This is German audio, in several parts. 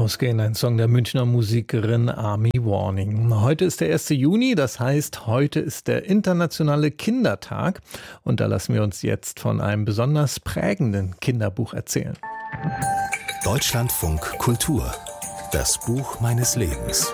Ausgehen, ein Song der Münchner Musikerin Amy Warning. Heute ist der 1. Juni, das heißt, heute ist der internationale Kindertag. Und da lassen wir uns jetzt von einem besonders prägenden Kinderbuch erzählen. Deutschlandfunk Kultur. Das Buch meines Lebens.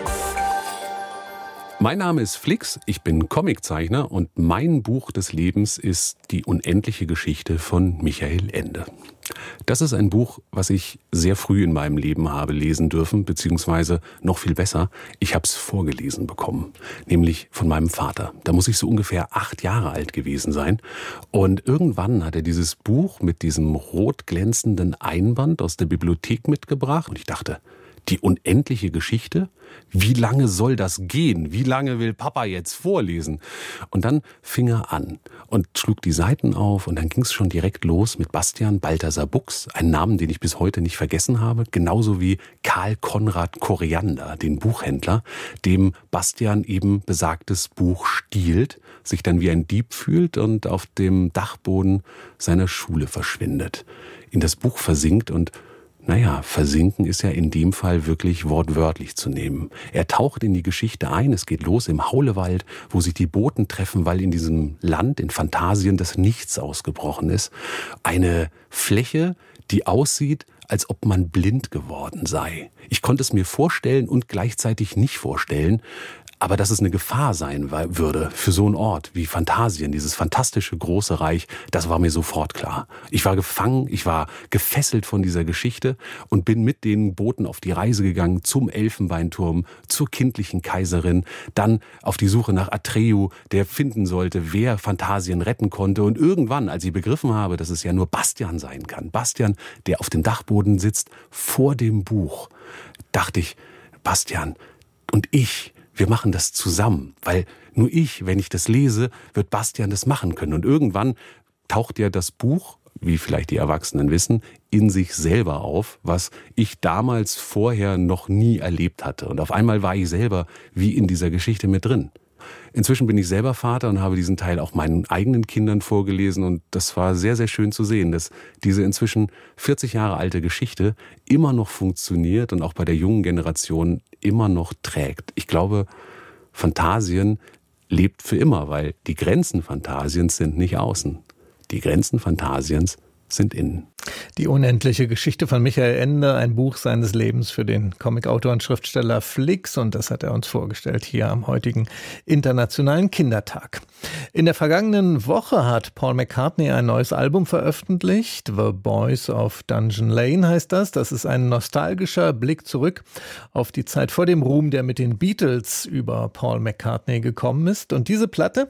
Mein Name ist Flix, ich bin Comiczeichner und mein Buch des Lebens ist Die unendliche Geschichte von Michael Ende. Das ist ein Buch, was ich sehr früh in meinem Leben habe lesen dürfen, beziehungsweise noch viel besser, ich habe es vorgelesen bekommen, nämlich von meinem Vater. Da muss ich so ungefähr 8 Jahre alt gewesen sein und irgendwann hat er dieses Buch mit diesem rot glänzenden Einband aus der Bibliothek mitgebracht und ich dachte, die unendliche Geschichte? Wie lange soll das gehen? Wie lange will Papa jetzt vorlesen? Und dann fing er an und schlug die Seiten auf und dann ging es schon direkt los mit Bastian Balthasar Buchs, einen Namen, den ich bis heute nicht vergessen habe, genauso wie Karl Konrad Koriander, den Buchhändler, dem Bastian eben besagtes Buch stiehlt, sich dann wie ein Dieb fühlt und auf dem Dachboden seiner Schule verschwindet, in das Buch versinkt und versinken ist ja in dem Fall wirklich wortwörtlich zu nehmen. Er taucht in die Geschichte ein, es geht los im Haulewald, wo sich die Boten treffen, weil in diesem Land, in Phantasien, das Nichts ausgebrochen ist. Eine Fläche, die aussieht, als ob man blind geworden sei. Ich konnte es mir vorstellen und gleichzeitig nicht vorstellen, aber dass es eine Gefahr sein würde für so einen Ort wie Phantasien, dieses fantastische große Reich, das war mir sofort klar. Ich war gefangen, ich war gefesselt von dieser Geschichte und bin mit den Boten auf die Reise gegangen zum Elfenbeinturm, zur kindlichen Kaiserin, dann auf die Suche nach Atreu, der finden sollte, wer Phantasien retten konnte. Und irgendwann, als ich begriffen habe, dass es ja nur Bastian sein kann, Bastian, der auf dem Dachboden sitzt, vor dem Buch, dachte ich, Bastian und ich, wir machen das zusammen, weil nur ich, wenn ich das lese, wird Bastian das machen können. Und irgendwann taucht ja das Buch, wie vielleicht die Erwachsenen wissen, in sich selber auf, was ich damals vorher noch nie erlebt hatte. Und auf einmal war ich selber wie in dieser Geschichte mit drin. Inzwischen bin ich selber Vater und habe diesen Teil auch meinen eigenen Kindern vorgelesen und das war sehr, sehr schön zu sehen, dass diese inzwischen 40 Jahre alte Geschichte immer noch funktioniert und auch bei der jungen Generation immer noch trägt. Ich glaube, Phantasien lebt für immer, weil die Grenzen Phantasiens sind nicht außen. Die Grenzen Phantasiens sind innen. Die unendliche Geschichte von Michael Ende, ein Buch seines Lebens für den Comicautor und Schriftsteller Flix und das hat er uns vorgestellt hier am heutigen Internationalen Kindertag. In der vergangenen Woche hat Paul McCartney ein neues Album veröffentlicht, The Boys of Dungeon Lane heißt das. Das ist ein nostalgischer Blick zurück auf die Zeit vor dem Ruhm, der mit den Beatles über Paul McCartney gekommen ist. Und diese Platte,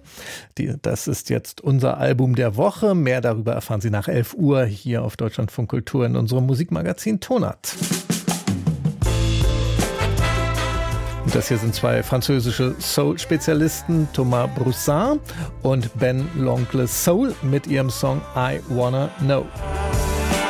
das ist jetzt unser Album der Woche. Mehr darüber erfahren Sie nach 11 Uhr hier auf Deutschlandfunk Kultur in unserem Musikmagazin Tonart. Und das hier sind 2 französische Soul-Spezialisten, Thomas Broussard und Ben L'Oncle Soul mit ihrem Song I Wanna Know.